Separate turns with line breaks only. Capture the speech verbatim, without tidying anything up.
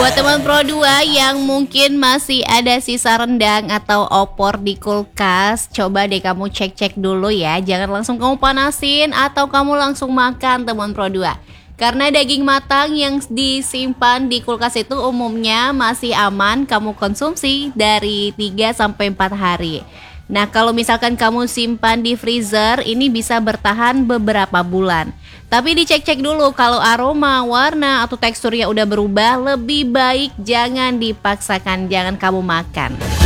Buat teman Pro dua yang mungkin masih ada sisa rendang atau opor di kulkas, coba deh kamu cek-cek dulu ya. Jangan langsung kamu panasin atau kamu langsung makan teman Pro dua. Karena daging matang yang disimpan di kulkas itu umumnya masih aman kamu konsumsi dari tiga sampai empat hari. Nah, kalau misalkan kamu simpan di freezer, ini bisa bertahan beberapa bulan. Tapi dicek-cek dulu kalau aroma, warna, atau teksturnya udah berubah, lebih baik jangan dipaksakan, jangan kamu makan.